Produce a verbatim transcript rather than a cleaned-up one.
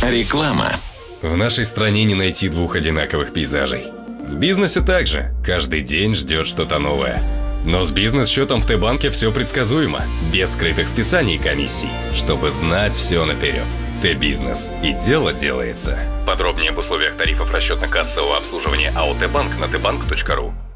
Реклама. В нашей стране не найти двух одинаковых пейзажей. В бизнесе также. Каждый день ждет что-то новое. Но с бизнес-счетом в Т-банке все предсказуемо. Без скрытых списаний и комиссий. Чтобы знать все наперед. Т-бизнес. И дело делается. Подробнее об условиях тарифов расчетно-кассового обслуживания АО Т-банк на т банк точка ру.